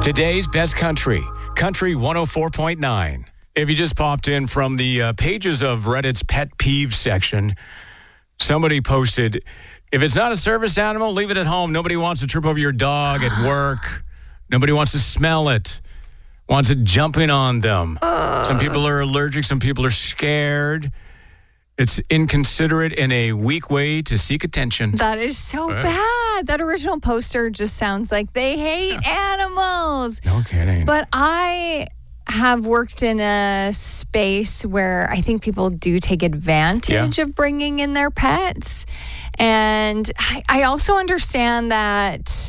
Today's best country 104.9. If you just popped in from the pages of Reddit's pet peeve section, somebody posted, if it's not a service animal, leave it at home. Nobody wants to trip over your dog at work. Nobody wants to smell it, wants it jumping on them. Some people are allergic. Some people are scared. It's inconsiderate and a weak way to seek attention. That is so bad. That original poster just sounds like they hate animals. No kidding. But I have worked in a space where I think people do take advantage of bringing in their pets. And I also understand that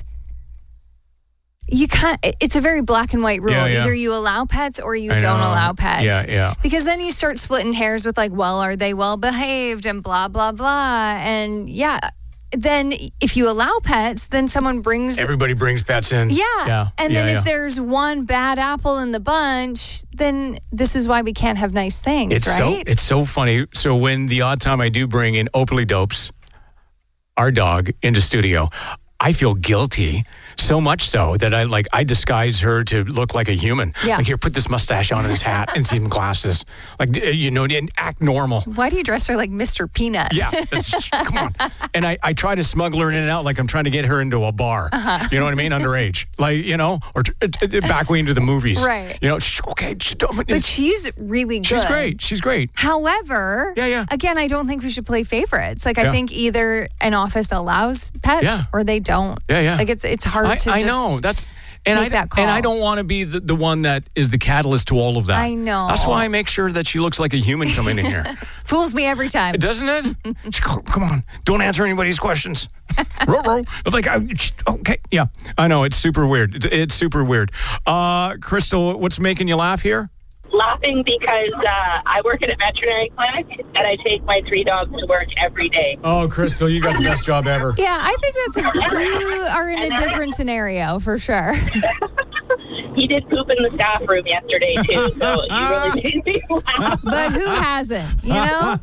it's a very black and white rule. Either you allow pets or you don't allow pets. Yeah. Because then you start splitting hairs with are they well behaved and blah, blah, blah. And then if you allow pets, then everybody brings pets in. Yeah. And then if there's one bad apple in the bunch, then this is why we can't have nice things, right? It's so funny. So when the odd time I do bring in Opally Dopes, our dog, into studio, I feel guilty. So much so that I disguise her to look like a human. Yeah. Like, here, put this mustache on and this hat and some glasses. And act normal. Why do you dress her like Mr. Peanut? Yeah. Come on. And I try to smuggle her in and out like I'm trying to get her into a bar. Uh-huh. You know what I mean? Underage. Or back way into the movies. Right. Okay. But she's really good. She's great. However, again, I don't think we should play favorites. I think either an office allows pets or they don't. Yeah. It's hard to I know. that call. And I don't want to be the one that is the catalyst to all of that. I know. That's why I make sure that she looks like a human coming in here. Fools me every time. Doesn't it? Come on. Don't answer anybody's questions. Ruh-roh. I'm like, okay. Yeah, I know. It's super weird. It's super weird. Crystal, what's making you laugh here? Laughing because I work at a veterinary clinic and I take my 3 dogs to work every day. Oh, Crystal, you got the best job ever. Yeah, I think you are in a different scenario for sure. He did poop in the staff room yesterday too, so he really made me laugh. But who hasn't, Yeah,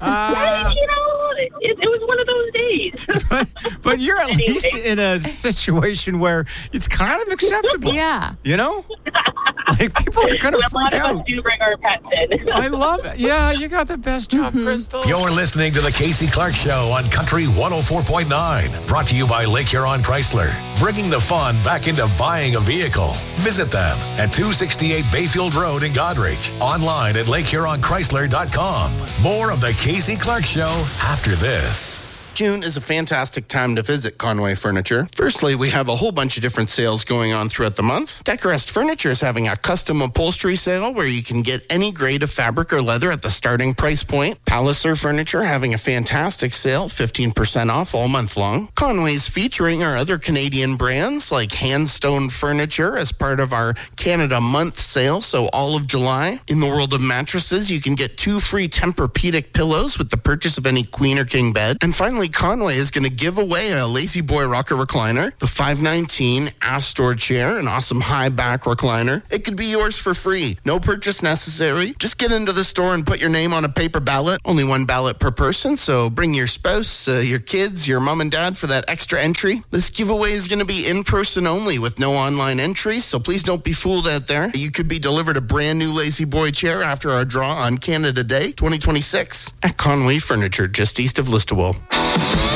it was one of those days. but you're at least in a situation where it's kind of acceptable. Yeah. People are kind of freak out. A lot of us do bring our pets in. I love it. Yeah, you got the best job, Crystal. You're listening to the Casey Clark Show on Country 104.9. Brought to you by Lake Huron Chrysler. Bringing the fun back into buying a vehicle. Visit them at 268 Bayfield Road in Goderich. Online at LakeHuronChrysler.com. More of the Casey Clark Show after this. June is a fantastic time to visit Conway Furniture. Firstly, we have a whole bunch of different sales going on throughout the month. Decorest Furniture is having a custom upholstery sale where you can get any grade of fabric or leather at the starting price point. Palliser Furniture having a fantastic sale, 15% off all month long. Conway's featuring our other Canadian brands like Handstone Furniture as part of our Canada Month sale, so all of July. In the world of mattresses, you can get 2 free Tempur-Pedic pillows with the purchase of any queen or king bed. And finally, Conway is going to give away a Lazy Boy rocker recliner, the 519 Astor chair, an awesome high back recliner. It could be yours for free. No purchase necessary. Just get into the store and put your name on a paper ballot. Only 1 ballot per person, so bring your spouse, your kids, your mom and dad for that extra entry. This giveaway is going to be in person only with no online entry, so please don't be fooled out there. You could be delivered a brand new Lazy Boy chair after our draw on Canada Day 2026 at Conway Furniture, just east of Listowel.